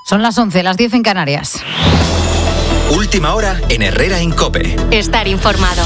Son las 11, las 10 en Canarias. Última hora en Herrera en COPE. Estar informado.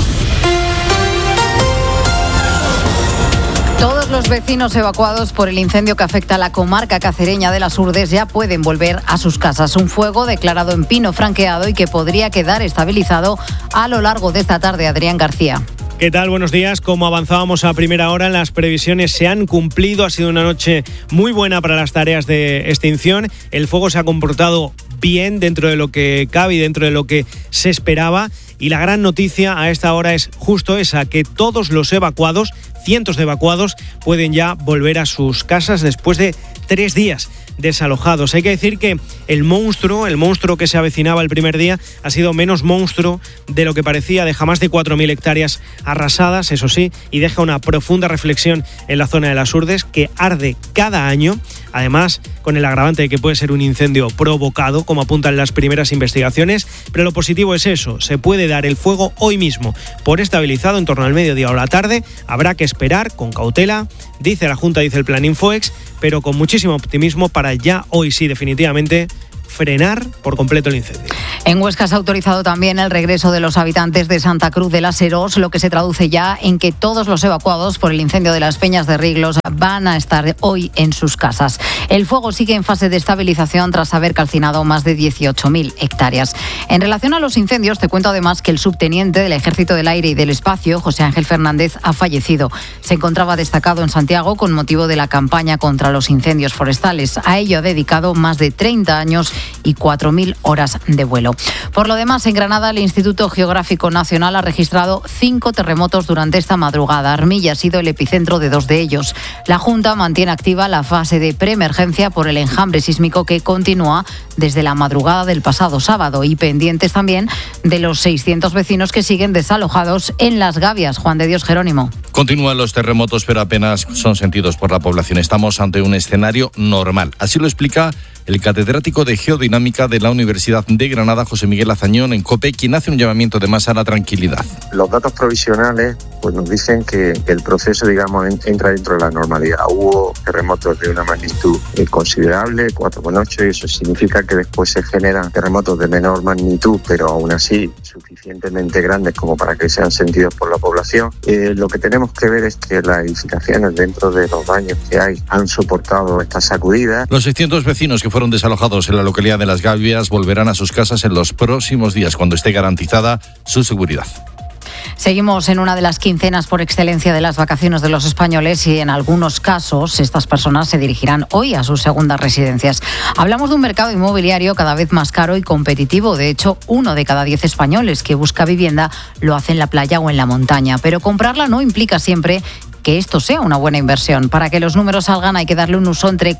Todos los vecinos evacuados por el incendio que afecta a la comarca cacereña de las Urdes ya pueden volver a sus casas. Un fuego declarado en pino franqueado y que podría quedar estabilizado a lo largo de esta tarde. Adrián García. ¿Qué tal? Buenos días. Como avanzábamos a primera hora, las previsiones se han cumplido. Ha sido una noche muy buena para las tareas de extinción. El fuego se ha comportado bien dentro de lo que cabe y dentro de lo que se esperaba. Y la gran noticia a esta hora es justo esa, que todos los evacuados, cientos de evacuados, pueden ya volver a sus casas después de 3 días desalojados. Hay que decir que el monstruo que se avecinaba el primer día ha sido menos monstruo de lo que parecía. Deja más de 4.000 hectáreas arrasadas, eso sí, y deja una profunda reflexión en la zona de las Urdes, que arde cada año, además con el agravante de que puede ser un incendio provocado, como apuntan las primeras investigaciones. Pero lo positivo es eso, se puede dar el fuego hoy mismo por estabilizado en torno al mediodía o la tarde. Habrá que esperar con cautela, dice la Junta, dice el Plan Infoex, pero con muchísimo optimismo para ya hoy sí definitivamente frenar por completo el incendio. En Huesca se ha autorizado también el regreso de los habitantes de Santa Cruz de las Serós, lo que se traduce ya en que todos los evacuados por el incendio de las Peñas de Riglos van a estar hoy en sus casas. El fuego sigue en fase de estabilización tras haber calcinado más de 18.000 hectáreas. En relación a los incendios, te cuento además que el subteniente del Ejército del Aire y del Espacio, José Ángel Fernández, ha fallecido. Se encontraba destacado en Santiago con motivo de la campaña contra los incendios forestales. A ello ha dedicado más de 30 años y 4.000 horas de vuelo. Por lo demás, en Granada, el Instituto Geográfico Nacional ha registrado 5 terremotos durante esta madrugada. Armilla ha sido el epicentro de 2 de ellos. La Junta mantiene activa la fase de preemergencia por el enjambre sísmico que continúa desde la madrugada del pasado sábado, y pendientes también de los 600 vecinos que siguen desalojados en Las Gavias. Juan de Dios Jerónimo. Continúan los terremotos, pero apenas son sentidos por la población. Estamos ante un escenario normal. Así lo explica el catedrático de Geodinámica de la Universidad de Granada, José Miguel Azañón, en COPE, quien hace un llamamiento además a la tranquilidad. Los datos provisionales pues nos dicen que el proceso, digamos, entra dentro de la normalidad. Hubo terremotos de una magnitud considerable, 4,8, y eso significa que después se generan terremotos de menor magnitud, pero aún así suficientemente grandes como para que sean sentidos por la población. Lo que tenemos que ver es que las edificaciones, dentro de los daños que hay, han soportado estas sacudidas. Los 600 vecinos que fueron desalojados en la localidad de Las Gavias volverán a sus casas en los próximos días, cuando esté garantizada su seguridad. Seguimos en una de las quincenas por excelencia de las vacaciones de los españoles, y en algunos casos estas personas se dirigirán hoy a sus segundas residencias. Hablamos de un mercado inmobiliario cada vez más caro y competitivo. De hecho, 1 de cada 10 españoles que busca vivienda lo hace en la playa o en la montaña. Pero comprarla no implica siempre que esto sea una buena inversión. Para que los números salgan hay que darle un uso entre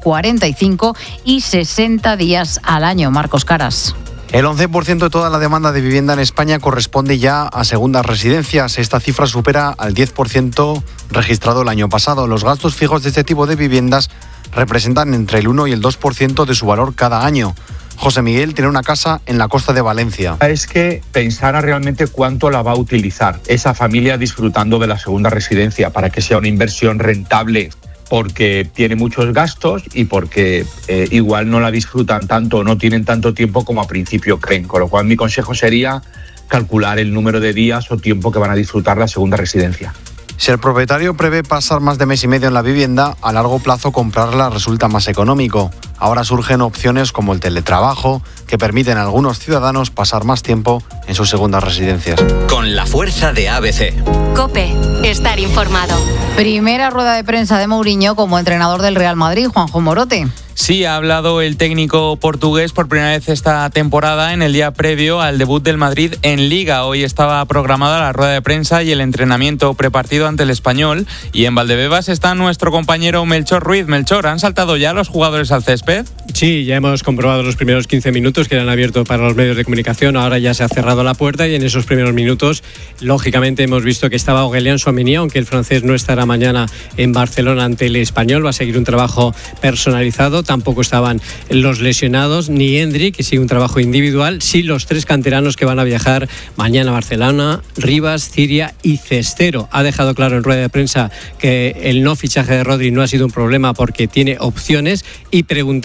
45 y 60 días al año. Marcos Caras. El 11% de toda la demanda de vivienda en España corresponde ya a segundas residencias. Esta cifra supera al 10% registrado el año pasado. Los gastos fijos de este tipo de viviendas representan entre el 1 y el 2% de su valor cada año. José Miguel tiene una casa en la costa de Valencia. Es que pensara realmente cuánto la va a utilizar esa familia disfrutando de la segunda residencia para que sea una inversión rentable, porque tiene muchos gastos y porque igual no la disfrutan tanto o no tienen tanto tiempo como a principio creen. Con lo cual mi consejo sería calcular el número de días o tiempo que van a disfrutar la segunda residencia. Si el propietario prevé pasar más de mes y medio en la vivienda, a largo plazo comprarla resulta más económico. Ahora surgen opciones como el teletrabajo, que permiten a algunos ciudadanos pasar más tiempo en sus segundas residencias. Con la fuerza de ABC. COPE, estar informado. Primera rueda de prensa de Mourinho como entrenador del Real Madrid, Juanjo Morote. Sí, ha hablado el técnico portugués por primera vez esta temporada en el día previo al debut del Madrid en Liga. Hoy estaba programada la rueda de prensa y el entrenamiento prepartido ante el Español. Y en Valdebebas está nuestro compañero Melchor Ruiz. Melchor, ¿han saltado ya los jugadores al césped? Sí, ya hemos comprobado los primeros 15 minutos que eran abiertos para los medios de comunicación. Ahora ya se ha cerrado la puerta y en esos primeros minutos, lógicamente, hemos visto que estaba Aurélien Tchouameni, aunque el francés no estará mañana en Barcelona ante el Español. Va a seguir un trabajo personalizado. Tampoco estaban los lesionados, ni Endrick, que sigue un trabajo individual. Sí, los 3 canteranos que van a viajar mañana a Barcelona: Rivas, Ciria y Cestero. Ha dejado claro en rueda de prensa que el no fichaje de Rodri no ha sido un problema porque tiene opciones, y preguntado si ve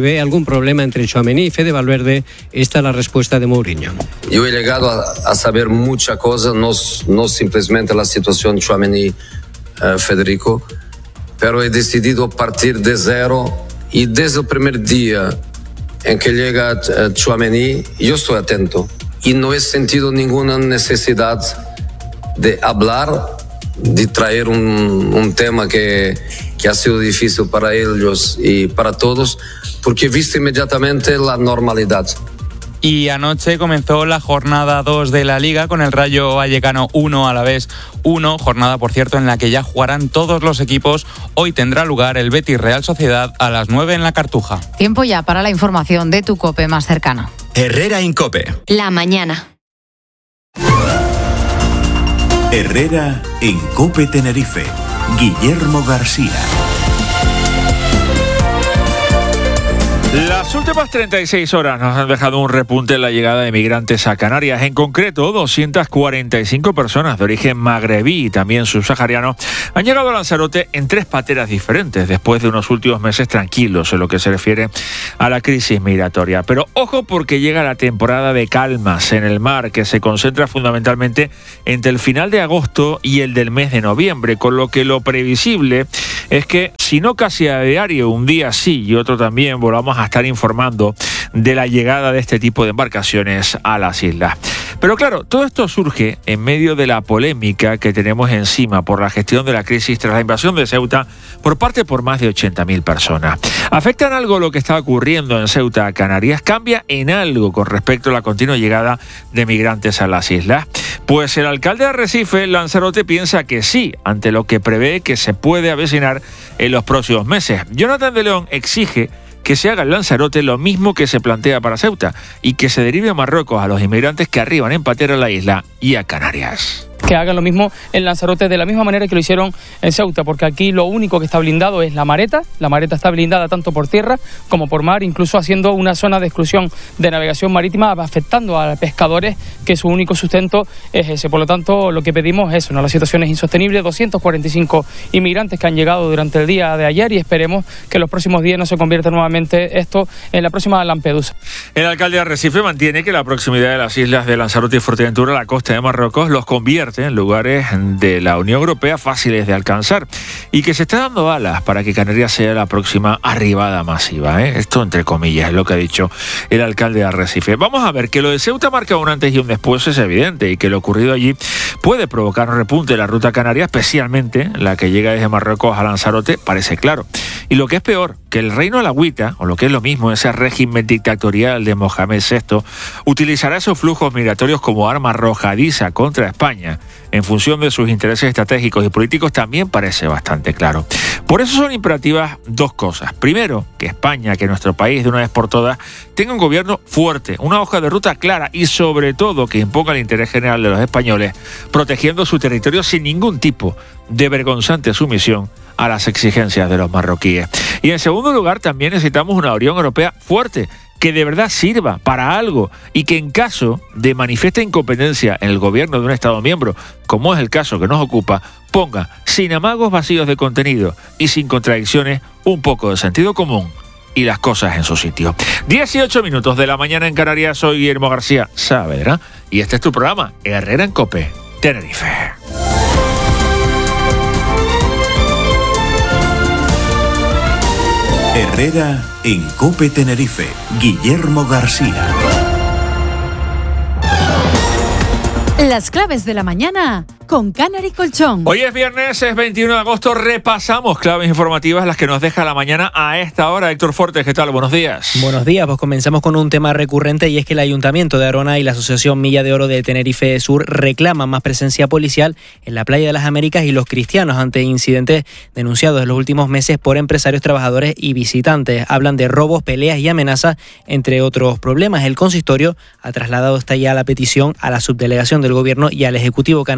ve algún problema entre Tchouaméni y Fede Valverde. Esta es la respuesta de Mourinho. Yo he llegado a saber muchas cosas, no simplemente la situación de Tchouaméni, Federico, pero he decidido partir de cero y desde el primer día en que llega Tchouaméni, yo estoy atento y no he sentido ninguna necesidad de hablar, de traer un tema que ha sido difícil para ellos y para todos, porque he visto inmediatamente la normalidad. Y anoche comenzó la jornada 2 de la Liga con el Rayo Vallecano 1, Alavés 1, jornada por cierto en la que ya jugarán todos los equipos. Hoy tendrá lugar el Betis Real Sociedad a las 9 en la Cartuja. Tiempo ya para la información de tu COPE más cercana. Herrera Incope. La mañana. Herrera en COPE Tenerife. Guillermo García. Las últimas 36 horas nos han dejado un repunte en la llegada de migrantes a Canarias. En concreto, 245 personas de origen magrebí y también subsahariano han llegado a Lanzarote en 3 pateras diferentes después de unos últimos meses tranquilos en lo que se refiere a la crisis migratoria. Pero ojo, porque llega la temporada de calmas en el mar, que se concentra fundamentalmente entre el final de agosto y el del mes de noviembre, con lo que lo previsible es que, si no casi a diario, un día sí y otro también, volvamos a estar informando de la llegada de este tipo de embarcaciones a las islas. Pero claro, todo esto surge en medio de la polémica que tenemos encima por la gestión de la crisis tras la invasión de Ceuta por más de 80.000 personas. ¿Afecta en algo lo que está ocurriendo en Ceuta a Canarias? ¿Cambia en algo con respecto a la continua llegada de migrantes a las islas? Pues el alcalde de Arrecife, Lanzarote, piensa que sí, ante lo que prevé que se puede avecinar en los próximos meses. Jonathan de León exige que se haga en Lanzarote lo mismo que se plantea para Ceuta y que se derive a Marruecos a los inmigrantes que arriban en patera a la isla y a Canarias. Que hagan lo mismo en Lanzarote de la misma manera que lo hicieron en Ceuta, porque aquí lo único que está blindado es la mareta. La mareta está blindada tanto por tierra como por mar, incluso haciendo una zona de exclusión de navegación marítima, afectando a pescadores que su único sustento es ese. Por lo tanto, lo que pedimos es eso, ¿no? La situación es insostenible. 245 inmigrantes que han llegado durante el día de ayer y esperemos que en los próximos días no se convierta nuevamente esto en la próxima Lampedusa. El alcalde de Arrecife mantiene que la proximidad de las islas de Lanzarote y Fuerteventura a la costa de Marruecos los convierte en lugares de la Unión Europea fáciles de alcanzar y que se está dando alas para que Canarias sea la próxima arribada masiva, ¿eh? Esto entre comillas es lo que ha dicho el alcalde de Arrecife. Vamos a ver que lo de Ceuta marca un antes y un después, es evidente, y que lo ocurrido allí puede provocar un repunte de la ruta canaria, especialmente la que llega desde Marruecos a Lanzarote, parece claro. Y lo que es peor, que el reino alagüita, o lo que es lo mismo, ese régimen dictatorial de Mohamed VI, utilizará esos flujos migratorios como arma arrojadiza contra España, en función de sus intereses estratégicos y políticos, también parece bastante claro. Por eso son imperativas 2 cosas. Primero, que España, que nuestro país de una vez por todas, tenga un gobierno fuerte, una hoja de ruta clara y sobre todo que imponga el interés general de los españoles, protegiendo su territorio sin ningún tipo de vergonzante sumisión a las exigencias de los marroquíes. Y en segundo lugar, también necesitamos una Unión Europea fuerte, que de verdad sirva para algo y que en caso de manifiesta incompetencia en el gobierno de un Estado miembro, como es el caso que nos ocupa, ponga, sin amagos vacíos de contenido y sin contradicciones, un poco de sentido común y las cosas en su sitio. 18 minutos de la mañana en Canarias, soy Guillermo García Saavedra y este es tu programa, Herrera en COPE, Tenerife. Herrera en COPE Tenerife. Guillermo García. Las claves de la mañana con Canary Colchón. Hoy es viernes, es 21 de agosto, repasamos claves informativas, las que nos deja la mañana a esta hora. Héctor Fortes, ¿qué tal? Buenos días. Buenos días, pues comenzamos con un tema recurrente y es que el Ayuntamiento de Arona y la Asociación Milla de Oro de Tenerife Sur reclaman más presencia policial en la Playa de las Américas y Los Cristianos ante incidentes denunciados en los últimos meses por empresarios, trabajadores y visitantes. Hablan de robos, peleas y amenazas, entre otros problemas. El consistorio ha trasladado esta ya la petición a la subdelegación del Gobierno y al Ejecutivo Canario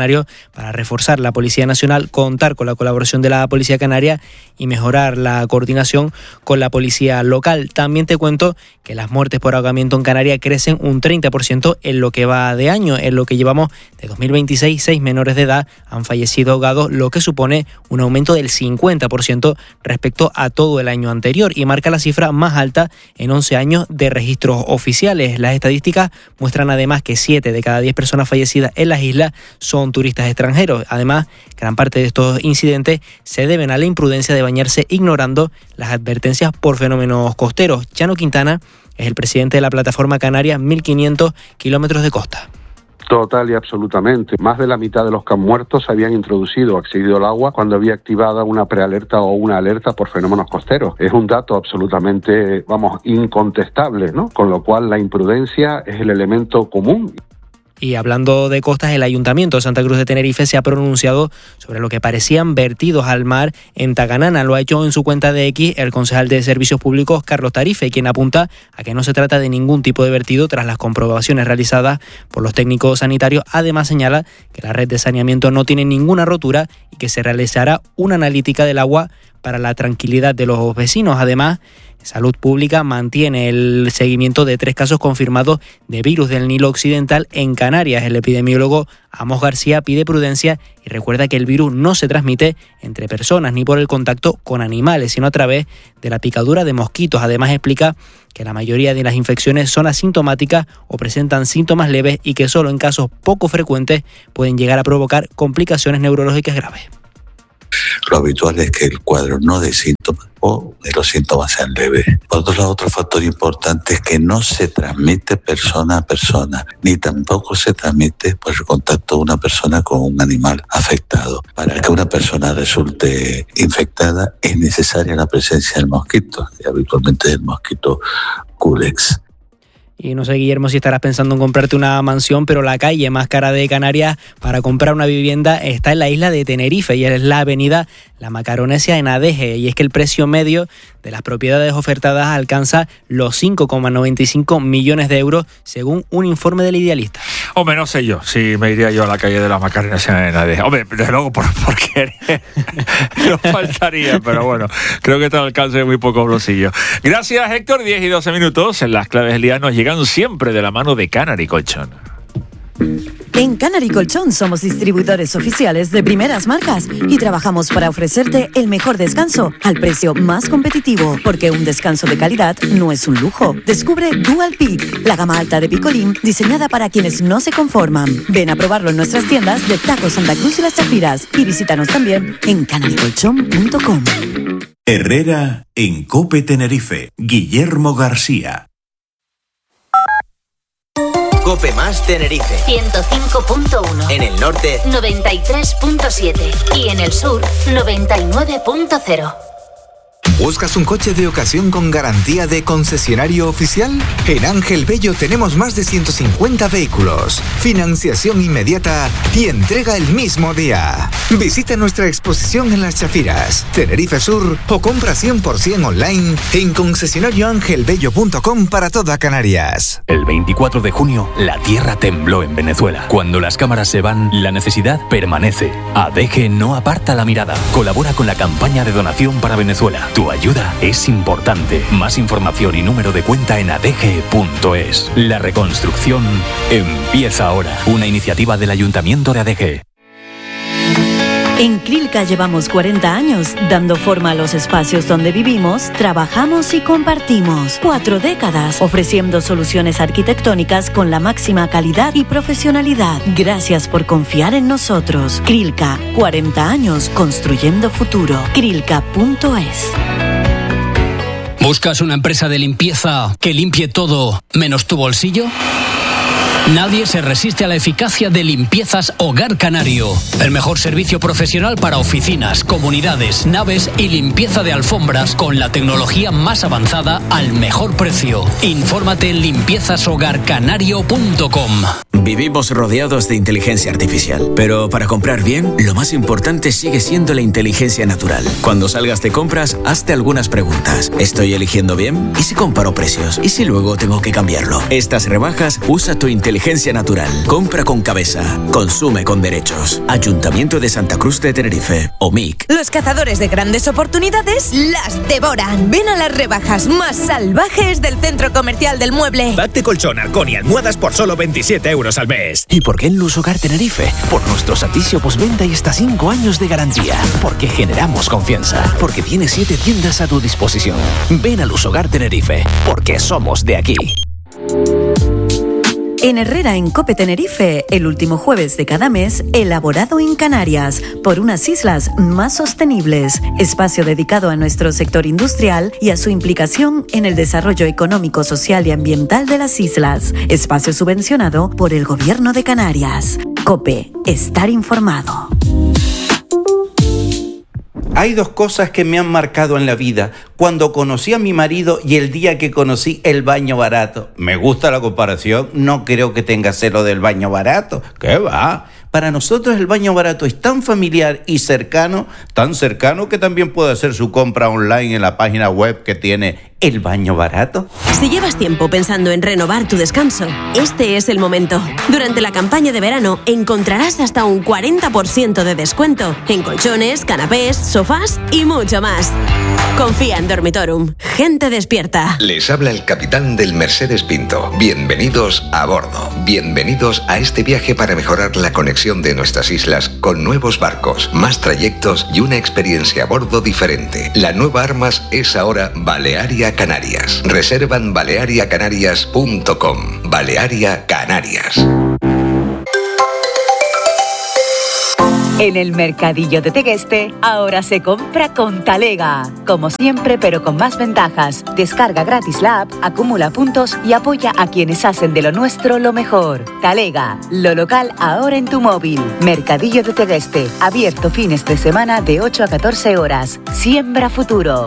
para reforzar la Policía Nacional, contar con la colaboración de la Policía Canaria y mejorar la coordinación con la policía local. También te cuento que las muertes por ahogamiento en Canarias crecen un 30% en lo que va de año. En lo que llevamos de 2026, 6 menores de edad han fallecido ahogados, lo que supone un aumento del 50% respecto a todo el año anterior y marca la cifra más alta en 11 años de registros oficiales. Las estadísticas muestran además que 7 de cada 10 personas fallecidas en las islas son turistas extranjeros. Además, gran parte de estos incidentes se deben a la imprudencia de bañarse ignorando las advertencias por fenómenos costeros. Chano Quintana es el presidente de la plataforma canaria 1.500 kilómetros de costa. Total y absolutamente. Más de la mitad de los que han muerto se habían introducido o accedido al agua cuando había activada una prealerta o una alerta por fenómenos costeros. Es un dato absolutamente, incontestable, ¿no? Con lo cual la imprudencia es el elemento común. Y hablando de costas, el Ayuntamiento de Santa Cruz de Tenerife se ha pronunciado sobre lo que parecían vertidos al mar en Tacanana. Lo ha hecho en su cuenta de X el concejal de Servicios Públicos, Carlos Tarife, quien apunta a que no se trata de ningún tipo de vertido tras las comprobaciones realizadas por los técnicos sanitarios. Además, señala que la red de saneamiento no tiene ninguna rotura y que se realizará una analítica del agua para la tranquilidad de los vecinos. Además, Salud Pública mantiene el seguimiento de 3 casos confirmados de virus del Nilo Occidental en Canarias. El epidemiólogo Amos García pide prudencia y recuerda que el virus no se transmite entre personas ni por el contacto con animales, sino a través de la picadura de mosquitos. Además, explica que la mayoría de las infecciones son asintomáticas o presentan síntomas leves y que solo en casos poco frecuentes pueden llegar a provocar complicaciones neurológicas graves. Lo habitual es que el cuadro no dé síntomas o de los síntomas sean leves. Por otro lado, otro factor importante es que no se transmite persona a persona, ni tampoco se transmite por el contacto de una persona con un animal afectado. Para que una persona resulte infectada es necesaria la presencia del mosquito, que habitualmente es el mosquito Culex. Y no sé, Guillermo, si estarás pensando en comprarte una mansión, pero la calle más cara de Canarias para comprar una vivienda está en la isla de Tenerife y es la avenida La Macaronesia en Adeje. Y es que el precio medio de las propiedades ofertadas alcanza los 5,95 millones de euros, según un informe del Idealista. Hombre, no sé yo si me iría yo a la calle de La Macaronesia en Adeje. Hombre, desde luego por querer no faltaría, pero bueno, creo que está al alcance de muy pocos bolsillos. Gracias, Héctor. 10 y 12 minutos. En las claves del día nos llegan siempre de la mano de Canary Colchón. En Canary Colchón somos distribuidores oficiales de primeras marcas y trabajamos para ofrecerte el mejor descanso al precio más competitivo, porque un descanso de calidad no es un lujo. Descubre Dual Peak, la gama alta de Picolín diseñada para quienes no se conforman. Ven a probarlo en nuestras tiendas de Taco Santa Cruz y Las Chafiras y visítanos también en canarycolchón.com. Herrera en COPE Tenerife. Guillermo García. COPE más Tenerife 105.1. En el norte 93.7 y en el sur 99.0. ¿Buscas un coche de ocasión con garantía de concesionario oficial? En Ángel Bello tenemos más de 150 vehículos, financiación inmediata y entrega el mismo día. Visita nuestra exposición en Las Chafiras, Tenerife Sur o compra 100% online en concesionarioangelbello.com para toda Canarias. El 24 de junio, la tierra tembló en Venezuela. Cuando las cámaras se van, la necesidad permanece. ADG no aparta la mirada. Colabora con la campaña de donación para Venezuela. Tu ayuda es importante. Más información y número de cuenta en adg.es. La reconstrucción empieza ahora. Una iniciativa del Ayuntamiento de ADG. En Crilca llevamos 40 años dando forma a los espacios donde vivimos, trabajamos y compartimos. 4 décadas ofreciendo soluciones arquitectónicas con la máxima calidad y profesionalidad. Gracias por confiar en nosotros. Crilca, 40 años construyendo futuro. Crilca.es. ¿Buscas una empresa de limpieza que limpie todo menos tu bolsillo? Nadie se resiste a la eficacia de Limpiezas Hogar Canario. El mejor servicio profesional para oficinas, comunidades, naves y limpieza de alfombras con la tecnología más avanzada al mejor precio. Infórmate en limpiezashogarcanario.com. Vivimos rodeados de inteligencia artificial, pero para comprar bien, lo más importante sigue siendo la inteligencia natural. Cuando salgas de compras, hazte algunas preguntas. ¿Estoy eligiendo bien? ¿Y si comparo precios? ¿Y si luego tengo que cambiarlo? Estas rebajas, usa tu inteligencia inteligencia natural. Compra con cabeza. Consume con derechos. Ayuntamiento de Santa Cruz de Tenerife. OMIC. Los cazadores de grandes oportunidades las devoran. Ven a las rebajas más salvajes del Centro Comercial del Mueble. Pack de colchón, halcón y almohadas por solo 27 euros al mes. ¿Y por qué en Lusogar Tenerife? Por nuestro servicio postventa y hasta 5 años de garantía. Porque generamos confianza. Porque tiene 7 tiendas a tu disposición. Ven a Lusogar Tenerife. Porque somos de aquí. En Herrera, en Cope Tenerife, el último jueves de cada mes, elaborado en Canarias, por unas islas más sostenibles. Espacio dedicado a nuestro sector industrial y a su implicación en el desarrollo económico, social y ambiental de las islas. Espacio subvencionado por el Gobierno de Canarias. Cope, estar informado. Hay 2 cosas que me han marcado en la vida. Cuando conocí a mi marido y el día que conocí el baño barato. Me gusta la comparación, no creo que tenga celo del baño barato. ¿Qué va? Para nosotros el baño barato es tan familiar y cercano, tan cercano que también puede hacer su compra online en la página web que tiene El Baño Barato. Si llevas tiempo pensando en renovar tu descanso, este es el momento. Durante la campaña de verano encontrarás hasta un 40% de descuento en colchones, canapés, sofás y mucho más. Confía en Dormitorum. Gente despierta. Les habla el capitán del Mercedes Pinto. Bienvenidos a bordo. Bienvenidos a este viaje para mejorar la conexión de nuestras islas con nuevos barcos, más trayectos y una experiencia a bordo diferente. La nueva Armas es ahora Balearia Canarias. Reserva en baleariacanarias.com. Balearia Canarias. En el Mercadillo de Tegueste, ahora se compra con Talega. Como siempre, pero con más ventajas. Descarga gratis la app, acumula puntos y apoya a quienes hacen de lo nuestro lo mejor. Talega, lo local ahora en tu móvil. Mercadillo de Tegueste, abierto fines de semana de 8 a 14 horas. Siembra futuro.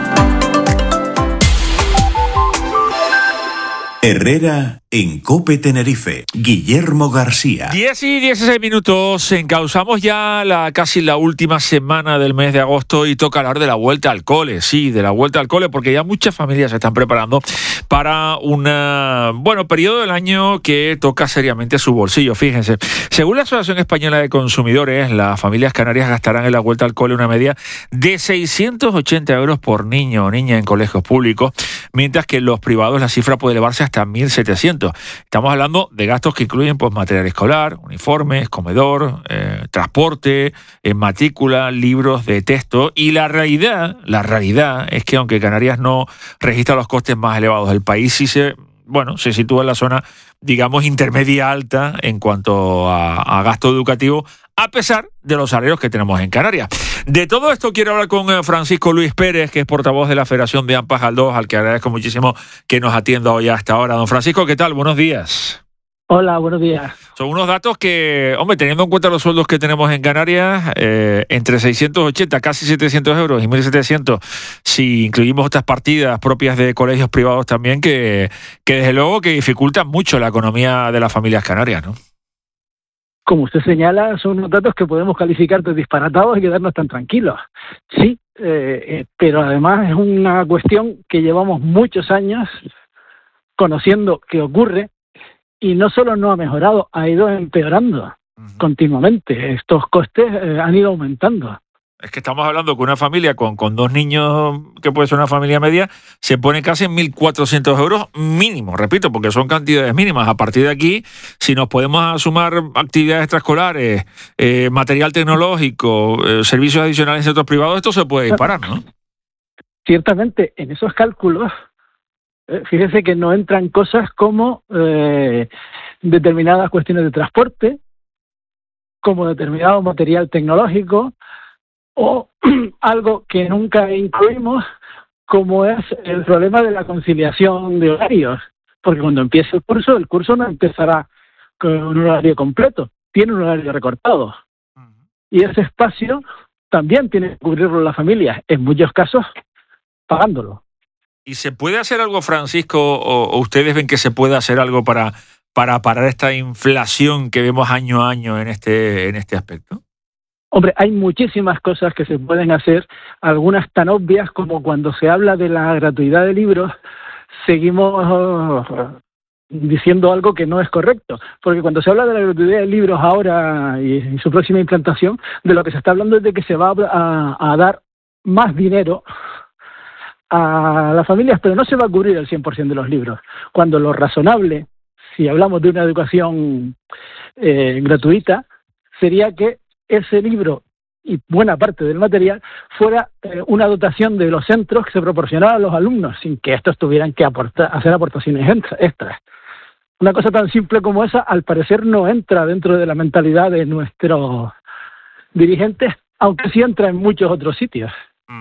Herrera en Cope Tenerife. Guillermo García. 10 y 16 minutos. Encauzamos ya casi la última semana del mes de agosto y toca hablar de la vuelta al cole. Sí, de la vuelta al cole, porque ya muchas familias se están preparando para un periodo del año que toca seriamente su bolsillo. Fíjense, según la Asociación Española de Consumidores, las familias canarias gastarán en la vuelta al cole una media de 680 euros por niño o niña en colegios públicos, mientras que en los privados la cifra puede elevarse hasta 1.700. Estamos hablando de gastos que incluyen material escolar, uniformes, comedor, transporte, matrícula, libros de texto. Y la realidad es que aunque Canarias no registra los costes más elevados del país, sí se sitúa en la zona, digamos, intermedia alta en cuanto a gasto educativo, a pesar de los salarios que tenemos en Canarias. De todo esto quiero hablar con Francisco Luis Pérez, que es portavoz de la Federación de AMPAs Galdós, al que agradezco muchísimo que nos atienda hoy a esta hora. Don Francisco, ¿qué tal? Buenos días. Hola, buenos días. Son unos datos que, teniendo en cuenta los sueldos que tenemos en Canarias, entre 680, casi 700 euros y 1.700, si incluimos otras partidas propias de colegios privados también, que desde luego que dificultan mucho la economía de las familias canarias, ¿no? Como usted señala, son unos datos que podemos calificar de disparatados y quedarnos tan tranquilos. Sí, pero además es una cuestión que llevamos muchos años conociendo que ocurre y no solo no ha mejorado, ha ido empeorando continuamente. Estos costes han ido aumentando. Es que estamos hablando que una familia con 2 niños, que puede ser una familia media, se pone casi en 1.400 euros mínimo, repito, porque son cantidades mínimas. A partir de aquí, si nos podemos sumar actividades extraescolares, material tecnológico, servicios adicionales en sectores privados, esto se puede disparar, ¿no? Ciertamente, en esos cálculos, fíjese que no entran cosas como determinadas cuestiones de transporte, como determinado material tecnológico, o algo que nunca incluimos, como es el problema de la conciliación de horarios. Porque cuando empiece el curso no empezará con un horario completo, tiene un horario recortado. Y ese espacio también tiene que cubrirlo la familia, en muchos casos pagándolo. ¿Y se puede hacer algo, Francisco, o ustedes ven que se puede hacer algo para parar esta inflación que vemos año a año en este aspecto? Hombre, hay muchísimas cosas que se pueden hacer, algunas tan obvias como cuando se habla de la gratuidad de libros, seguimos diciendo algo que no es correcto, porque cuando se habla de la gratuidad de libros ahora y su próxima implantación, de lo que se está hablando es de que se va a dar más dinero a las familias, pero no se va a cubrir el 100% de los libros, cuando lo razonable, si hablamos de una educación gratuita, sería que ese libro y buena parte del material fuera una dotación de los centros que se proporcionara a los alumnos, sin que estos tuvieran que hacer aportaciones extras. Una cosa tan simple como esa, al parecer, no entra dentro de la mentalidad de nuestros dirigentes, aunque sí entra en muchos otros sitios.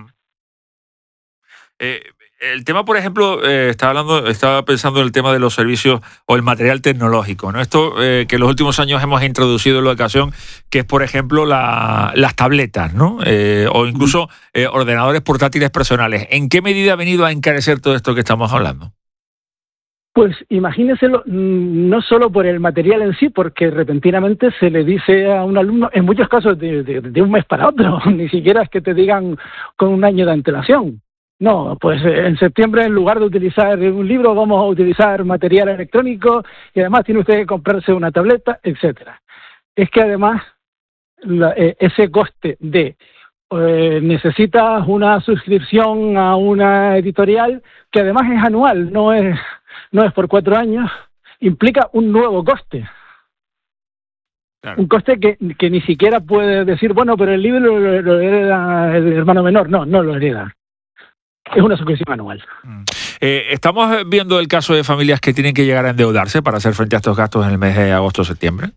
El tema, por ejemplo, estaba pensando en el tema de los servicios o el material tecnológico, ¿no? Esto que en los últimos años hemos introducido en la educación, que es, por ejemplo, las tabletas, ¿no? O incluso ordenadores portátiles personales. ¿En qué medida ha venido a encarecer todo esto que estamos hablando? Pues imagíneselo, no solo por el material en sí, porque repentinamente se le dice a un alumno, en muchos casos de un mes para otro, ni siquiera es que te digan con un año de antelación. No, pues en septiembre, en lugar de utilizar un libro, vamos a utilizar material electrónico y además tiene usted que comprarse una tableta, etcétera. Es que además ese coste de necesitas una suscripción a una editorial, que además es anual, no es por 4 años, implica un nuevo coste. Claro. Un coste que ni siquiera puede decir, bueno, pero el libro lo hereda el hermano menor. No lo hereda. Es una suscripción anual. ¿Estamos viendo el caso de familias que tienen que llegar a endeudarse para hacer frente a estos gastos en el mes de agosto o septiembre?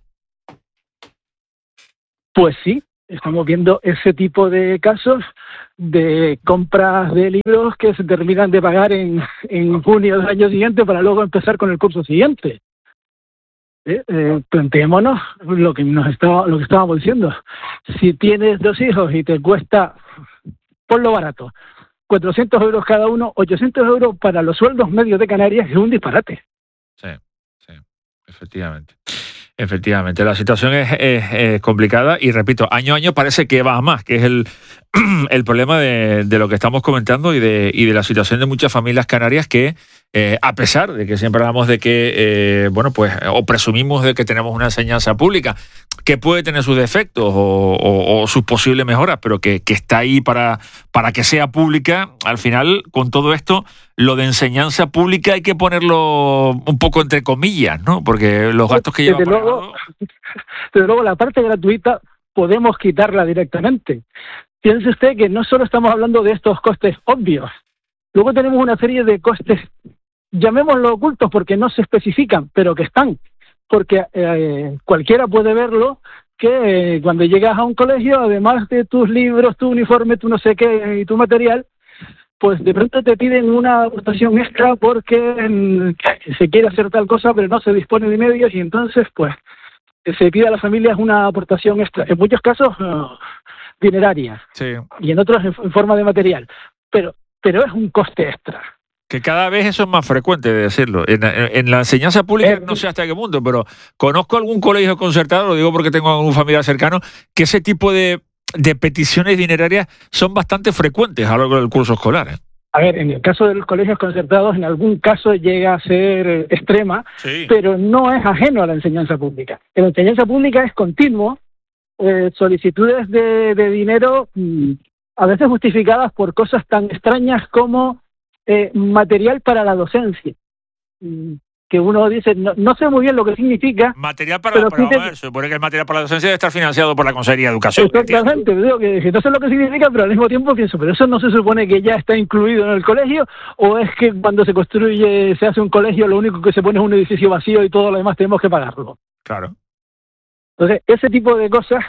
Pues sí, estamos viendo ese tipo de casos de compras de libros que se terminan de pagar en junio del año siguiente para luego empezar con el curso siguiente. Planteémonos lo que estábamos diciendo. Si tienes 2 hijos y te cuesta, ponlo barato, 400 euros cada uno, 800 euros para los sueldos medios de Canarias, es un disparate. Sí, efectivamente. La situación es complicada y, repito, año a año parece que va a más, que es el problema de lo que estamos comentando y de la situación de muchas familias canarias que, a pesar de que siempre hablamos de que, o presumimos de que tenemos una enseñanza pública que puede tener sus defectos o sus posibles mejoras, pero que está ahí para que sea pública, al final, con todo esto, lo de enseñanza pública hay que ponerlo un poco entre comillas, ¿no? Porque los gastos que lleva desde luego, la parte gratuita podemos quitarla directamente. Piense usted que no solo estamos hablando de estos costes obvios, luego tenemos una serie de costes, llamémoslo ocultos porque no se especifican, pero que están, porque cualquiera puede verlo, que cuando llegas a un colegio, además de tus libros, tu uniforme, tu no sé qué y tu material, pues de pronto te piden una aportación extra porque se quiere hacer tal cosa, pero no se dispone de medios y entonces, pues, se pide a las familias una aportación extra. En muchos casos, dineraria. Sí. Y en otros en forma de material. Pero es un coste extra. Que cada vez eso es más frecuente de decirlo. En la enseñanza pública, no sé hasta qué punto, pero conozco algún colegio concertado, lo digo porque tengo algún familiar cercano, que ese tipo de peticiones dinerarias son bastante frecuentes a lo largo del curso escolar. A ver, en el caso de los colegios concertados, en algún caso llega a ser extrema, sí, pero no es ajeno a la enseñanza pública. En la enseñanza pública es continuo, solicitudes de dinero, a veces justificadas por cosas tan extrañas como material para la docencia. Que uno dice, no sé muy bien lo que significa. Material para se supone que el material para la docencia debe estar financiado por la Consejería de Educación. Exactamente, digo que no sé lo que significa, pero al mismo tiempo pienso, pero eso no se supone que ya está incluido en el colegio, o es que cuando se hace un colegio, lo único que se pone es un edificio vacío y todo lo demás tenemos que pagarlo. Claro. Entonces, ese tipo de cosas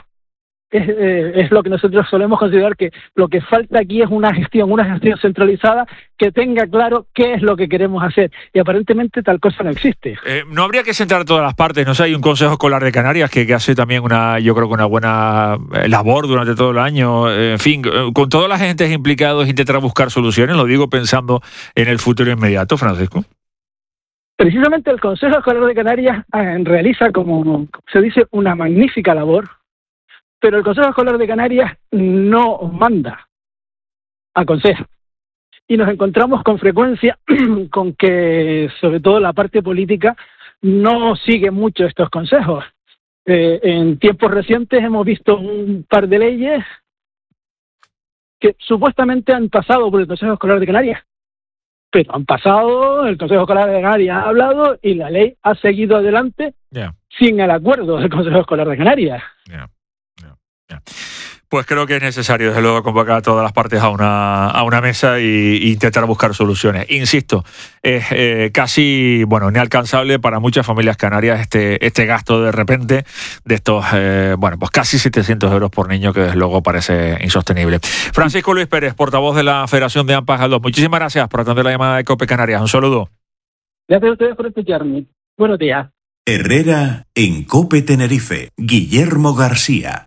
es lo que nosotros solemos considerar que lo que falta aquí es una gestión centralizada que tenga claro qué es lo que queremos hacer, y aparentemente tal cosa no existe. No habría que centrar todas las partes, no sé, hay un Consejo Escolar de Canarias que hace también yo creo que una buena labor durante todo el año, en fin, con todas las agentes implicados intentar buscar soluciones, lo digo pensando en el futuro inmediato, Francisco. Precisamente el Consejo Escolar de Canarias realiza, como se dice, una magnífica labor, pero el Consejo Escolar de Canarias no manda, aconseja. y nos encontramos con frecuencia con que, sobre todo la parte política, no sigue mucho estos consejos. En tiempos recientes hemos visto un par de leyes que supuestamente han pasado por el Consejo Escolar de Canarias, pero han pasado, el Consejo Escolar de Canarias ha hablado y la ley ha seguido adelante sin el acuerdo del Consejo Escolar de Canarias. Pues creo que es necesario, desde luego, convocar a todas las partes a una mesa e intentar buscar soluciones. Insisto, es casi, inalcanzable para muchas familias canarias este gasto de repente de estos, pues casi 700 euros por niño, que desde luego parece insostenible. Francisco Luis Pérez, portavoz de la Federación de AMPA GAL2, muchísimas gracias por atender la llamada de COPE Canarias. Un saludo. Gracias a ustedes por escucharme. Buenos días. Herrera en COPE Tenerife. Guillermo García.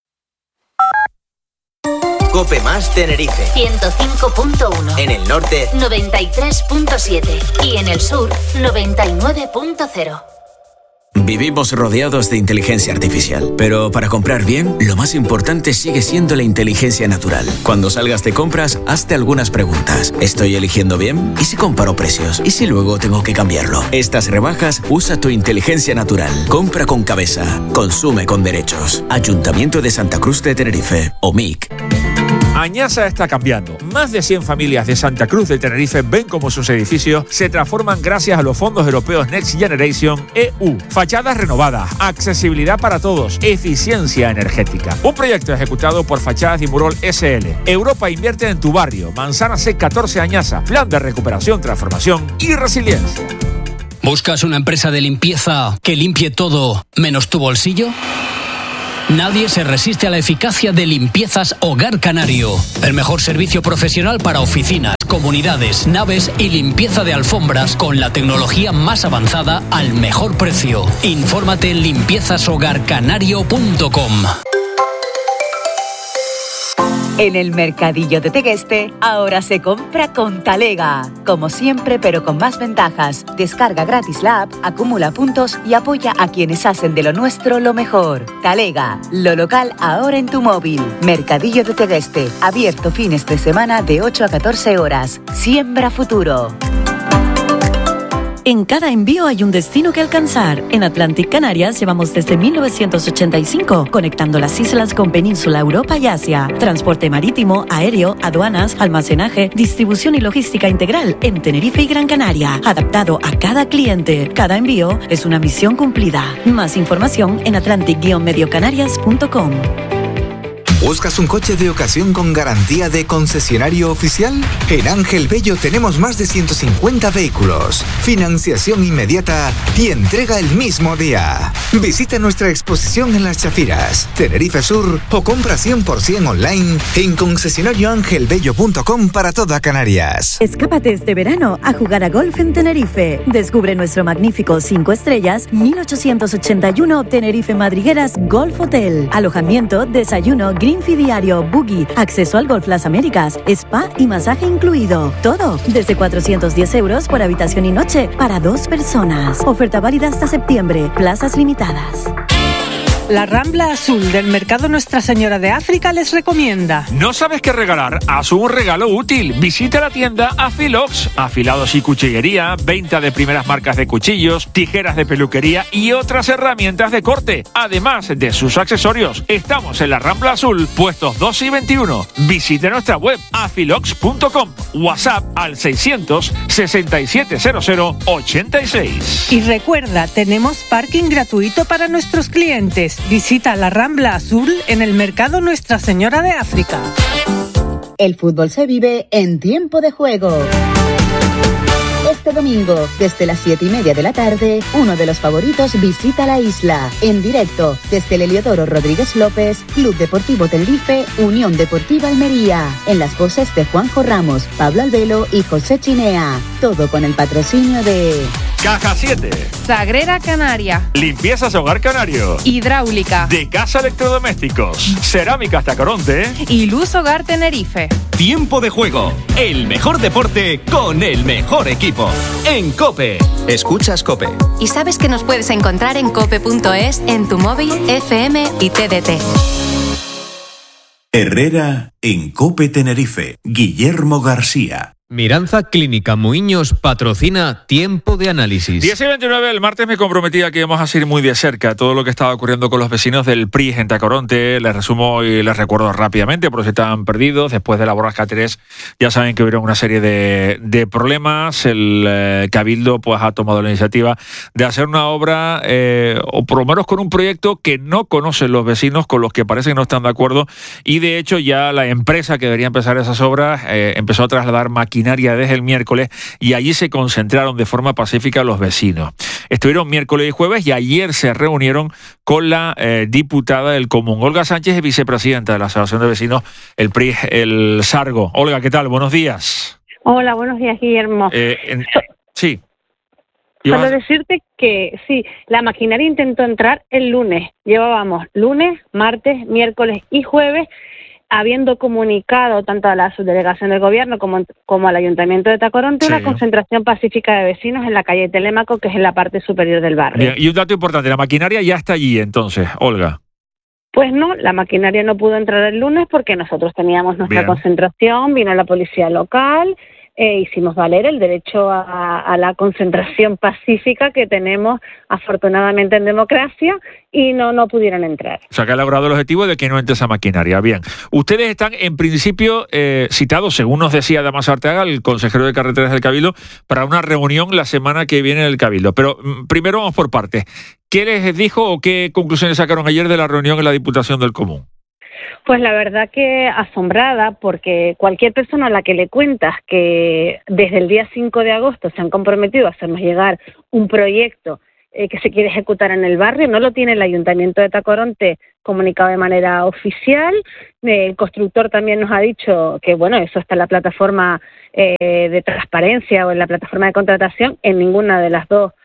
COPE Más Tenerife 105.1. En el norte 93.7 y en el sur 99.0. Vivimos rodeados de inteligencia artificial, pero para comprar bien, lo más importante sigue siendo la inteligencia natural. Cuando salgas de compras, hazte algunas preguntas. ¿Estoy eligiendo bien? ¿Y si comparo precios? ¿Y si luego tengo que cambiarlo? Estas rebajas, usa tu inteligencia natural. Compra con cabeza. Consume con derechos. Ayuntamiento de Santa Cruz de Tenerife, OMIC. Añasa está cambiando. Más de 100 familias de Santa Cruz de Tenerife ven cómo sus edificios se transforman gracias a los fondos europeos Next Generation EU. Fachadas renovadas, accesibilidad para todos, eficiencia energética. Un proyecto ejecutado por Fachadas y Murol SL. Europa invierte en tu barrio. Manzana C14 Añasa. Plan de recuperación, transformación y resiliencia. ¿Buscas una empresa de limpieza que limpie todo menos tu bolsillo? Nadie se resiste a la eficacia de Limpiezas Hogar Canario. El mejor servicio profesional para oficinas, comunidades, naves y limpieza de alfombras con la tecnología más avanzada al mejor precio. Infórmate en limpiezashogarcanario.com. En el Mercadillo de Tegueste, ahora se compra con Talega. Como siempre, pero con más ventajas. Descarga gratis la app, acumula puntos y apoya a quienes hacen de lo nuestro lo mejor. Talega, lo local ahora en tu móvil. Mercadillo de Tegueste, abierto fines de semana de 8 a 14 horas. Siembra futuro. En cada envío hay un destino que alcanzar. En Atlantic Canarias llevamos desde 1985, conectando las islas con Península, Europa y Asia. Transporte marítimo, aéreo, aduanas, almacenaje, distribución y logística integral en Tenerife y Gran Canaria. Adaptado a cada cliente. Cada envío es una misión cumplida. Más información en atlantic-mediocanarias.com. ¿Buscas un coche de ocasión con garantía de concesionario oficial? En Ángel Bello tenemos más de 150 vehículos, financiación inmediata y entrega el mismo día. Visita nuestra exposición en Las Chafiras, Tenerife Sur o compra 100% online en concesionarioangelbello.com para toda Canarias. Escápate este verano a jugar a golf en Tenerife. Descubre nuestro magnífico 5 estrellas 1881 Tenerife Madrigueras Golf Hotel. Alojamiento, desayuno, greenfee diario, buggy, acceso al Golf Las Américas, spa y masaje incluido. Todo desde 410 euros por habitación y noche para 2 personas. Oferta válida hasta septiembre. Plazas limitadas. La Rambla Azul del Mercado Nuestra Señora de África les recomienda. ¿No sabes qué regalar? Haz un regalo útil. Visita la tienda Afilox. Afilados y cuchillería, venta de primeras marcas de cuchillos, tijeras de peluquería y otras herramientas de corte, además de sus accesorios. Estamos en la Rambla Azul, puestos 2 y 21. Visite nuestra web afilox.com. WhatsApp al 600 6700 86. Y recuerda, tenemos parking gratuito para nuestros clientes. Visita la Rambla Azul en el Mercado Nuestra Señora de África. El fútbol se vive en tiempo de juego. Este domingo, desde las 7:30 de la tarde, uno de los favoritos visita la isla. En directo, desde el Heliodoro Rodríguez López, Club Deportivo Tenerife, Unión Deportiva Almería. En las voces de Juanjo Ramos, Pablo Albelo y José Chinea. Todo con el patrocinio de... Caja 7. Sagrera Canaria. Limpiezas Hogar Canario. Hidráulica. De Casa Electrodomésticos. Cerámicas Tacoronte. Y Luz Hogar Tenerife. Tiempo de juego. El mejor deporte con el mejor equipo. En COPE. Escuchas COPE. Y sabes que nos puedes encontrar en cope.es, en tu móvil, FM y TDT. Herrera en COPE Tenerife. Guillermo García. Miranza Clínica Muiños patrocina Tiempo de Análisis. 10 y 29, el martes me comprometí a que íbamos a seguir muy de cerca todo lo que estaba ocurriendo con los vecinos del PRI en Tacoronte. Les resumo y les recuerdo rápidamente, por si estaban perdidos. Después de la borrasca 3, ya saben que hubieron una serie de problemas. El Cabildo pues ha tomado la iniciativa de hacer una obra, o por lo menos con un proyecto que no conocen los vecinos, con los que parece que no están de acuerdo. Y de hecho ya la empresa que debería empezar esas obras empezó a trasladar maquinaria desde el miércoles y allí se concentraron de forma pacífica los vecinos. Estuvieron miércoles y jueves y ayer se reunieron con la diputada del Común. Olga Sánchez es vicepresidenta de la Asociación de Vecinos, el PRI, el Sargo. Olga, ¿qué tal? Buenos días. Hola, buenos días, Guillermo. Sí. Solo decirte que sí, la maquinaria intentó entrar el lunes. Llevábamos lunes, martes, miércoles y jueves, habiendo comunicado tanto a la subdelegación del gobierno como al Ayuntamiento de Tacoronte una concentración pacífica de vecinos en la calle Telémaco, que es en la parte superior del barrio. Bien, y un dato importante, la maquinaria ya está allí entonces, Olga. Pues no, la maquinaria no pudo entrar el lunes porque nosotros teníamos nuestra concentración, vino la policía local, hicimos valer el derecho a la concentración pacífica que tenemos afortunadamente en democracia y no pudieron entrar. O sea, que ha logrado el objetivo de que no entre esa maquinaria. Bien, ustedes están en principio citados, según nos decía Damaso Arteaga, el consejero de Carreteras del Cabildo, para una reunión la semana que viene del Cabildo. Pero primero vamos por partes. ¿Qué les dijo o qué conclusiones sacaron ayer de la reunión en la Diputación del Común? Pues la verdad que asombrada, porque cualquier persona a la que le cuentas que desde el día 5 de agosto se han comprometido a hacernos llegar un proyecto que se quiere ejecutar en el barrio, no lo tiene el Ayuntamiento de Tacoronte comunicado de manera oficial. El constructor también nos ha dicho que, bueno, eso está en la plataforma de transparencia o en la plataforma de contratación, en ninguna de las dos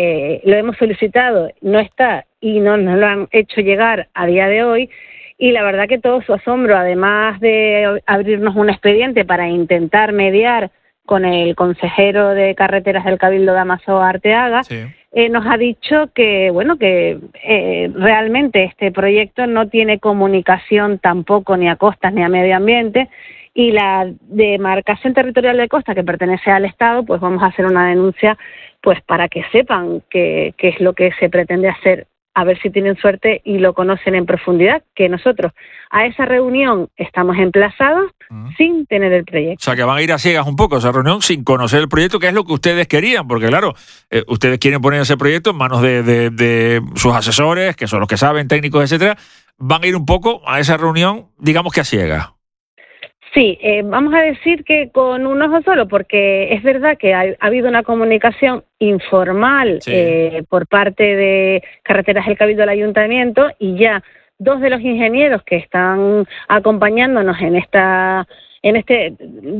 lo hemos solicitado, no está y no nos lo han hecho llegar a día de hoy. Y la verdad que todo su asombro, además de abrirnos un expediente para intentar mediar con el consejero de Carreteras del Cabildo, Damaso Arteaga, nos ha dicho que, bueno, que realmente este proyecto no tiene comunicación tampoco ni a costas ni a medio ambiente, y la demarcación territorial de costa, que pertenece al Estado, pues vamos a hacer una denuncia pues para que sepan qué es lo que se pretende hacer, a ver si tienen suerte y lo conocen en profundidad, que nosotros a esa reunión estamos emplazados sin tener el proyecto. O sea, que van a ir a ciegas un poco a esa reunión sin conocer el proyecto, que es lo que ustedes querían, porque claro, ustedes quieren poner ese proyecto en manos de sus asesores, que son los que saben, técnicos, etcétera. Van a ir un poco a esa reunión, digamos que a ciegas. Sí, vamos a decir que con un ojo solo, porque es verdad que ha habido una comunicación informal por parte de Carreteras del Cabildo del Ayuntamiento, y ya dos de los ingenieros que están acompañándonos en este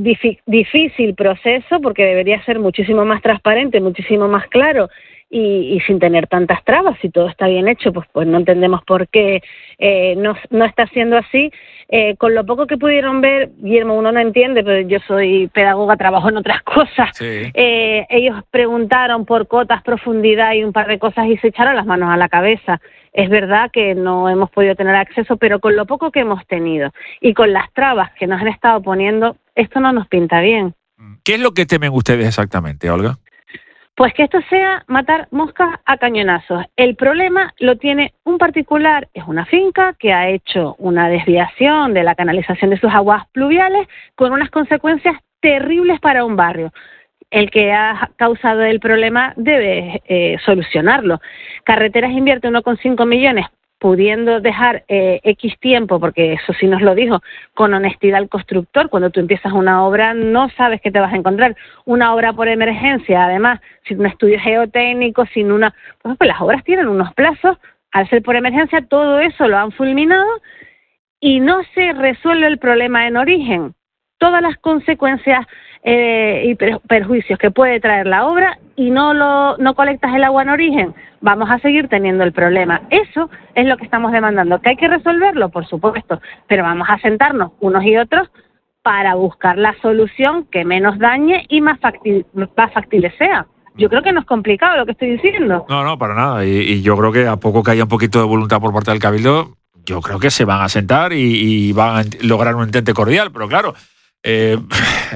difícil proceso, porque debería ser muchísimo más transparente, muchísimo más claro y sin tener tantas trabas. Si todo está bien hecho, pues no entendemos por qué no está siendo así. Con lo poco que pudieron ver, Guillermo, uno no entiende, pero yo soy pedagoga, trabajo en otras cosas. Ellos preguntaron por cotas, profundidad y un par de cosas y se echaron las manos a la cabeza. Es verdad que no hemos podido tener acceso, pero con lo poco que hemos tenido y con las trabas que nos han estado poniendo, esto no nos pinta bien. ¿Qué es lo que temen ustedes exactamente, Olga? Pues que esto sea matar moscas a cañonazos. El problema lo tiene un particular, es una finca que ha hecho una desviación de la canalización de sus aguas pluviales con unas consecuencias terribles para un barrio. El que ha causado el problema debe solucionarlo. Carreteras invierte 1,5 millones pudiendo dejar X tiempo, porque eso sí nos lo dijo, con honestidad al constructor. Cuando tú empiezas una obra no sabes qué te vas a encontrar. Una obra por emergencia, además, sin un estudio geotécnico, sin una... Pues las obras tienen unos plazos, al ser por emergencia todo eso lo han fulminado y no se resuelve el problema en origen. Todas las consecuencias y perjuicios que puede traer la obra y no colectas el agua en origen, vamos a seguir teniendo el problema. Eso es lo que estamos demandando. ¿Que hay que resolverlo? Por supuesto, pero vamos a sentarnos unos y otros para buscar la solución que menos dañe y más factible sea. Yo creo que no es complicado lo que estoy diciendo. No, para nada. Y yo creo que a poco que haya un poquito de voluntad por parte del Cabildo, yo creo que se van a sentar y van a lograr un entente cordial. Pero claro,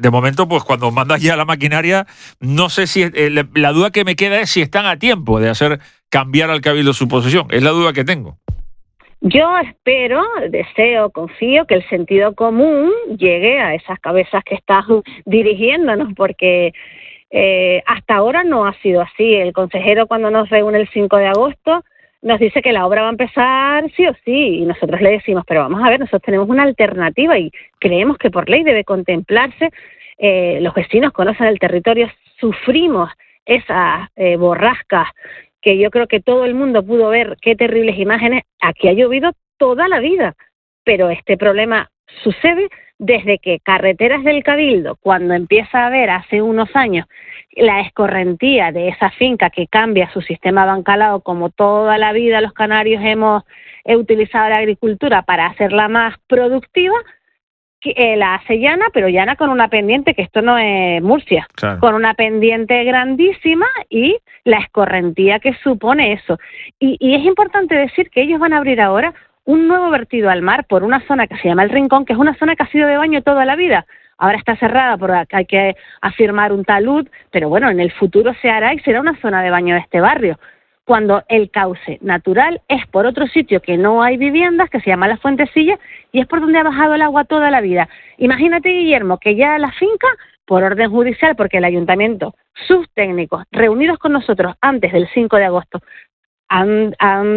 de momento, pues cuando mandas ya la maquinaria, no sé si... la duda que me queda es si están a tiempo de hacer cambiar al Cabildo su posición. Es la duda que tengo. Yo espero, deseo, confío que el sentido común llegue a esas cabezas que están dirigiéndonos, porque hasta ahora no ha sido así. El consejero, cuando nos reúne el 5 de agosto, nos dice que la obra va a empezar sí o sí, y nosotros le decimos, pero vamos a ver, nosotros tenemos una alternativa y creemos que por ley debe contemplarse. Los vecinos conocen el territorio, sufrimos esas borrascas que yo creo que todo el mundo pudo ver, qué terribles imágenes. Aquí ha llovido toda la vida, pero este problema sucede desde que Carreteras del Cabildo, cuando empieza a haber hace unos años la escorrentía de esa finca que cambia su sistema bancalao, como toda la vida los canarios hemos utilizado la agricultura para hacerla más productiva, la hace llana, pero llana con una pendiente, que esto no es Murcia, claro, con una pendiente grandísima y la escorrentía que supone eso. Y es importante decir que ellos van a abrir ahora un nuevo vertido al mar por una zona que se llama El Rincón, que es una zona que ha sido de baño toda la vida. Ahora está cerrada porque hay que afirmar un talud, pero bueno, en el futuro se hará y será una zona de baño de este barrio, cuando el cauce natural es por otro sitio que no hay viviendas, que se llama La Fuentecilla, y es por donde ha bajado el agua toda la vida. Imagínate, Guillermo, que ya la finca, por orden judicial, porque el ayuntamiento, sus técnicos, reunidos con nosotros antes del 5 de agosto, han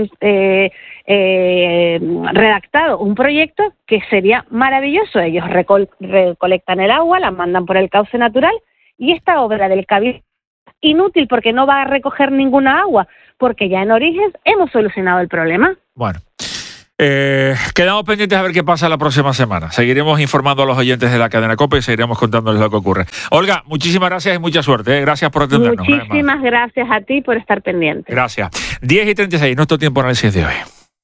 redactado un proyecto que sería maravilloso. Ellos recolectan el agua, la mandan por el cauce natural, y esta obra del Cabildo inútil porque no va a recoger ninguna agua, porque ya en origen hemos solucionado el problema. Bueno, quedamos pendientes a ver qué pasa la próxima semana. Seguiremos informando a los oyentes de la cadena COPE y seguiremos contándoles lo que ocurre. Olga, muchísimas gracias y mucha suerte. Gracias por atendernos. Muchísimas gracias a ti por estar pendiente. Gracias. 10:36, nuestro tiempo de análisis de hoy.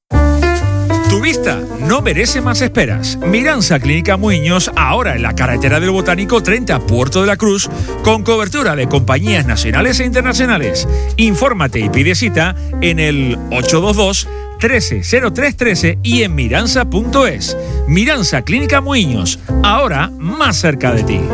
Tu vista no merece más esperas. Miranza Clínica Muiños, ahora en la carretera del Botánico 30, Puerto de la Cruz, con cobertura de compañías nacionales e internacionales. Infórmate y pide cita en el 822-130313 y en miranza.es. Miranza Clínica Muiños, ahora más cerca de ti.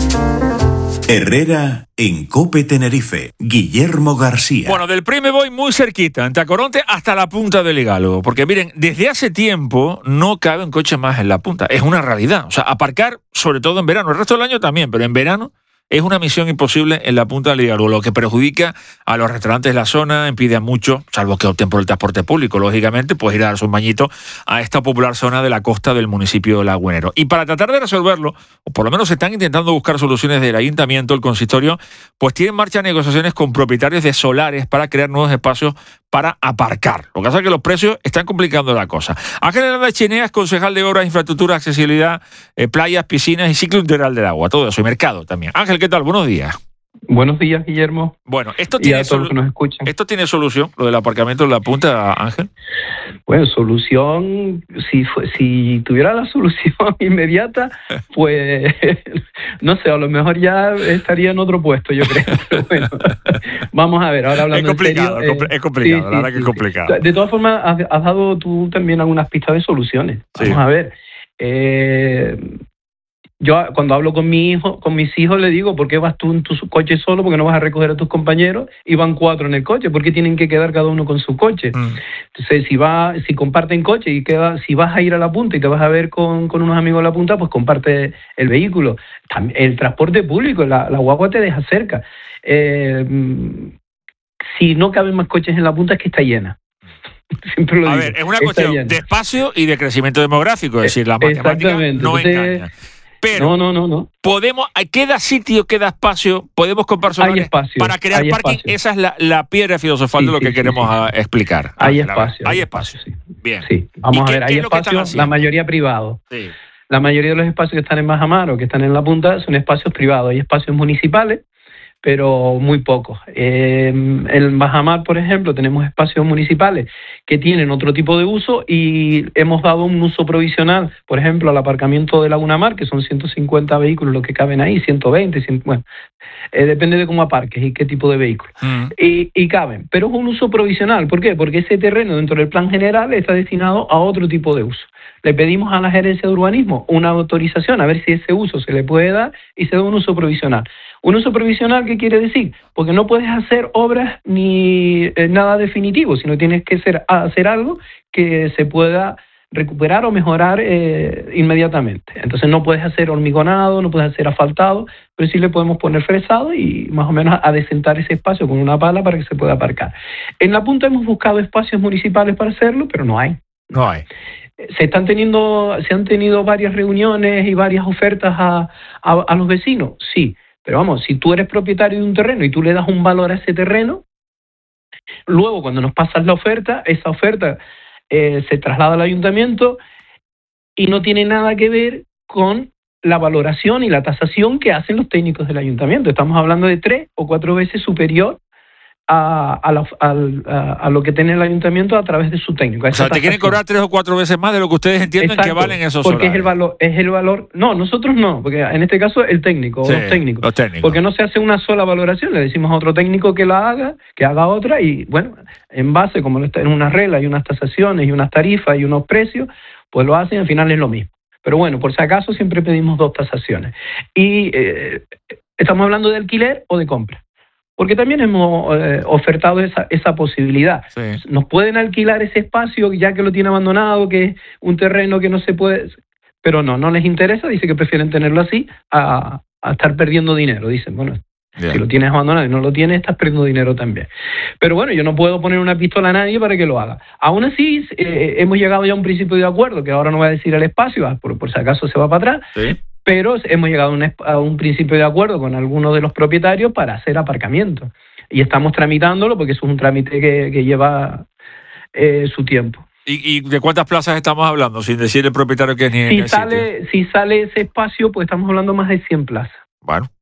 Herrera en COPE Tenerife. Guillermo García. Bueno, del Prim me voy muy cerquita, en Tacoronte hasta la punta del Hígalo, porque miren, desde hace tiempo no cabe un coche más en la punta, es una realidad. O sea, aparcar, sobre todo en verano, el resto del año también, pero en verano es una misión imposible en la punta del Hígalo, lo que perjudica a los restaurantes de la zona, impide a muchos, salvo que opten por el transporte público, lógicamente, pues ir a darse un bañito a esta popular zona de la costa del municipio de Lagüenero. Y para tratar de resolverlo, o por lo menos se están intentando buscar soluciones del ayuntamiento, el consistorio, pues tiene en marcha negociaciones con propietarios de solares para crear nuevos espacios para aparcar. Lo que pasa es que los precios están complicando la cosa. Ángel Hernández Chineas, concejal de Obras, Infraestructura, Accesibilidad, Playas, Piscinas y Ciclo Integral del Agua, todo eso, y mercado también. Ángel, ¿qué tal? Buenos días. Buenos días, Guillermo. Bueno, esto y a todos los que nos escuchan. ¿Esto tiene solución, lo del aparcamiento en la punta, Ángel? Bueno, solución, si tuviera la solución inmediata, pues no sé, a lo mejor ya estaría en otro puesto, yo creo. Pero bueno, vamos a ver, ahora hablando es complicado, en serio. Es complicado, la verdad que es complicado. De todas formas, has dado tú también algunas pistas de soluciones. Vamos a ver. Yo cuando hablo con mis hijos le digo, ¿por qué vas tú en tu coche solo? ¿Por qué no vas a recoger a tus compañeros? Y van 4 en el coche. ¿Por qué tienen que quedar cada uno con su coche? Entonces, si comparten coche y si vas a ir a la punta y te vas a ver con unos amigos a la punta, pues comparte el vehículo. El transporte público, la guagua te deja cerca. Si no caben más coches en la punta, es que está llena. Siempre lo digo. A ver, es una cuestión de espacio y de crecimiento demográfico. Es decir, la matemática no engaña. Pero no. ¿Queda sitio, queda espacio? ¿Podemos comprar solares para crear parking? Espacio. Esa es la piedra filosofal de lo que queremos explicar. Hay espacio. Hay espacio. Sí. Bien. Sí. Vamos a ver, hay espacio, la mayoría privado. Sí. La mayoría de los espacios que están en Majamar o que están en la punta son espacios privados. Hay espacios municipales, pero muy pocos. En Bajamar, por ejemplo, tenemos espacios municipales que tienen otro tipo de uso y hemos dado un uso provisional, por ejemplo, al aparcamiento de Laguna Mar, que son 150 vehículos los que caben ahí, 120, bueno, depende de cómo aparques y qué tipo de vehículo. Y caben, pero es un uso provisional. ¿Por qué? Porque ese terreno dentro del plan general está destinado a otro tipo de uso. Le pedimos a la gerencia de urbanismo una autorización a ver si ese uso se le puede dar y se da un uso provisional. ¿Un uso provisional qué quiere decir? Porque no puedes hacer obras ni nada definitivo, sino tienes que hacer algo que se pueda recuperar o mejorar inmediatamente. Entonces no puedes hacer hormigonado, no puedes hacer asfaltado, pero sí le podemos poner fresado y más o menos adecentar ese espacio con una pala para que se pueda aparcar. En la punta hemos buscado espacios municipales para hacerlo, pero no hay. No hay. Se han tenido varias reuniones y varias ofertas a los vecinos, sí, pero vamos, si tú eres propietario de un terreno y tú le das un valor a ese terreno, luego cuando nos pasas la oferta, esa oferta se traslada al ayuntamiento y no tiene nada que ver con la valoración y la tasación que hacen los técnicos del ayuntamiento. Estamos hablando de 3 o 4 veces superior a lo que tiene el ayuntamiento a través de su técnico. O sea, te quieren cobrar 3 o 4 veces más de lo que ustedes entienden. Exacto, que valen esos porque solares. Es el valor. No, nosotros no, porque en este caso el técnico, sí, o los técnicos. Porque no se hace una sola valoración, le decimos a otro técnico que la haga, que haga otra y bueno, en base, como está en unas reglas y unas tasaciones y unas tarifas y unos precios, pues lo hacen, al final es lo mismo. Pero bueno, por si acaso siempre pedimos 2 tasaciones. Y estamos hablando de alquiler o de compra. Porque también hemos ofertado esa posibilidad. Sí. Nos pueden alquilar ese espacio ya que lo tiene abandonado, que es un terreno que no se puede... Pero no les interesa, dice que prefieren tenerlo así a estar perdiendo dinero. Dicen, bueno, si lo tienes abandonado y no lo tienes, estás perdiendo dinero también. Pero bueno, yo no puedo poner una pistola a nadie para que lo haga. Aún así, hemos llegado ya a un principio de acuerdo, que ahora no voy a decir el espacio, por si acaso se va para atrás. Sí. Pero hemos llegado a un principio de acuerdo con algunos de los propietarios para hacer aparcamiento. Y estamos tramitándolo porque eso es un trámite que lleva su tiempo. ¿Y de cuántas plazas estamos hablando? Sin decir el propietario que es ni si sale ese espacio, pues estamos hablando más de 100 plazas. Bueno,